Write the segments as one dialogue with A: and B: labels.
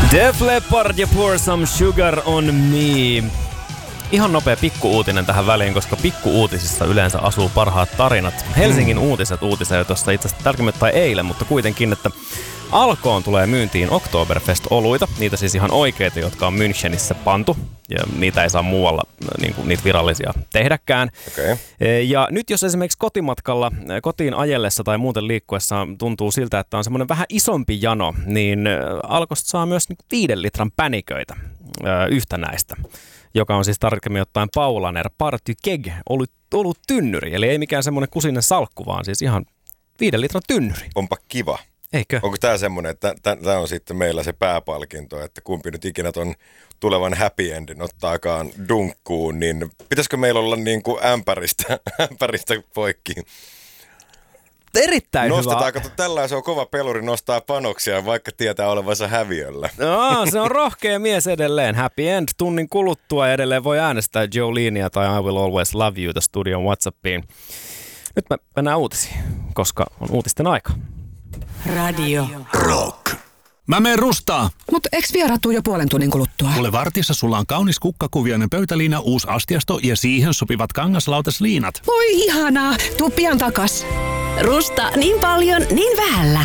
A: Def Leppard ja Pour Some Sugar on Me. Ihan nopea pikku-uutinen tähän väliin, koska pikku-uutisissa yleensä asuu parhaat tarinat. Helsingin uutiset uutisoi tuossa itse asiassa tärkeimmät tai eilen, mutta kuitenkin, että Alkoon tulee myyntiin Oktoberfest-oluita. Niitä siis ihan oikeita, jotka on Münchenissä pantu. Ja niitä ei saa muualla niin kuin niitä virallisia tehdäkään.
B: Okay.
A: Ja nyt jos esimerkiksi kotimatkalla, kotiin ajellessa tai muuten liikkuessa tuntuu siltä, että on semmoinen vähän isompi jano, niin Alkosta saa myös 5 litran päniköitä yhtä näistä, joka on siis tarkemmin ottaen Paulaner Party Keg, ollut tynnyri. Eli ei mikään semmoinen kusinen salkku, vaan siis ihan 5 litran tynnyri.
B: Onpa kiva.
A: Eikö?
B: Onko tämä semmoinen, että tämä on sitten meillä se pääpalkinto, että kumpi nyt ikinä ton tulevan happy endin ottaakaan dunkkuun, niin pitäisikö meillä olla niin kuin ämpäristä poikki?
A: Erittäin
B: Nostetaan,
A: hyvä.
B: kato, tällä se on kova peluri, nostaa panoksia, vaikka tietää olevansa häviöllä.
A: No, se on rohkea mies edelleen. Happy end tunnin kuluttua ja edelleen voi äänestää Joleneä tai I Will Always Love You studion WhatsAppiin. Nyt me mennään uutisiin, koska on uutisten aika.
C: Radio
D: Rock. Mä menen rustaa.
C: Mut eks vieraat tuu jo puolen tunnin kuluttua?
D: Kuule, vartissa sulla on kaunis kukkakuvioinen pöytäliina, uusi astiasto ja siihen sopivat kangaslautasliinat.
C: Voi ihanaa, tuu pian takas.
E: Rusta niin paljon, niin vähällä.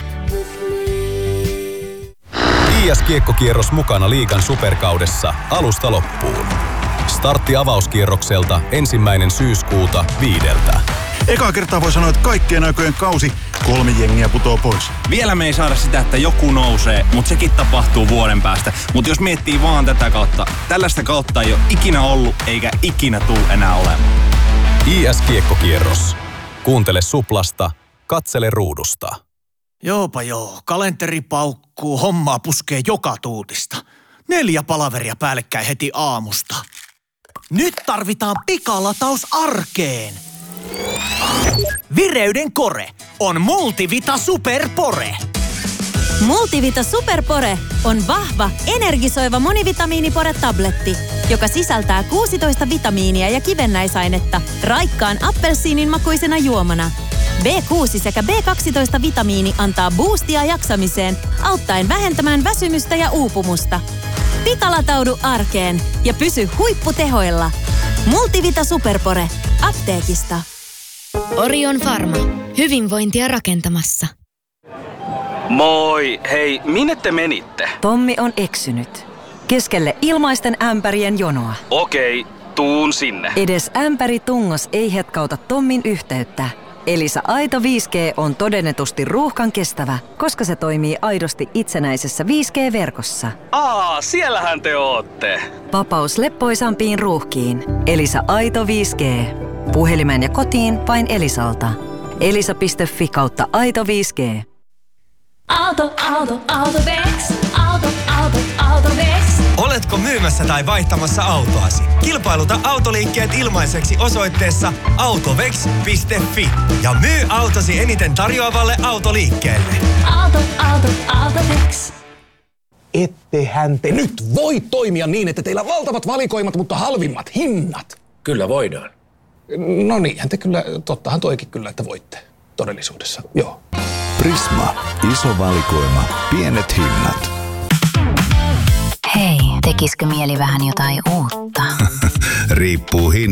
F: IS-kiekkokierros mukana liigan superkaudessa alusta loppuun. Startti avauskierrokselta 1. syyskuuta 5.
G: Ekaa kertaa voi sanoa, että kaikkien aikojen kausi 3 jengiä putoo pois.
H: Vielä me ei saada sitä, että joku nousee, mutta sekin tapahtuu vuoden päästä. Mutta jos miettii vaan tätä kautta, tällaista kautta ei ole ikinä ollut eikä ikinä tule enää olemaan.
F: IS-kiekkokierros. Kuuntele Suplasta, katsele ruudusta.
I: Joopa joo, kalenteri paukkuu, hommaa puskee joka tuutista. 4 palaveria päällekkäin heti aamusta. Nyt tarvitaan pikalataus arkeen. Vireyden kore on Multivita Superpore.
E: Multivita Superpore on vahva, energisoiva monivitamiinipore-tabletti, joka sisältää 16 vitamiinia ja kivennäisainetta raikkaan appelsiinin makuisena juomana. B6 sekä B12-vitamiini antaa boostia jaksamiseen, auttaen vähentämään väsymystä ja uupumusta. Pikalataudu arkeen ja pysy huipputehoilla. Multivita Superpore. Apteekista.
J: Orion Pharma. Hyvinvointia rakentamassa.
K: Moi! Hei, minne te menitte?
L: Tommi on eksynyt. Keskelle ilmaisten ämpärien jonoa.
K: Okei, tuun sinne.
L: Edes ämpäritungos ei hetkauta Tommin yhteyttä. Elisa Aito 5G on todennetusti ruuhkan kestävä, koska se toimii aidosti itsenäisessä 5G-verkossa.
K: Siellähän te ootte.
L: Vapaus leppoisampiin ruuhkiin. Elisa Aito 5G. Puhelimeen ja kotiin vain Elisalta. elisa.fi/Aito 5G.
M: Autovex. Autovex.
N: Oletko myymässä tai vaihtamassa autoasi? Kilpailuta autoliikkeet ilmaiseksi osoitteessa autovex.fi ja myy autosi eniten tarjoavalle autoliikkeelle.
M: Autovex.
O: Ettehän te nyt voi toimia niin, että teillä valtavat valikoimat, mutta halvimmat hinnat.
P: Kyllä voidaan.
O: No niinhän te kyllä, tottahan toikin kyllä, että voitte todellisuudessa, joo.
Q: Prisma. Iso valikoima. Pienet hinnat.
J: Hei, tekisikö mieli vähän jotain uutta?
Q: Riippuu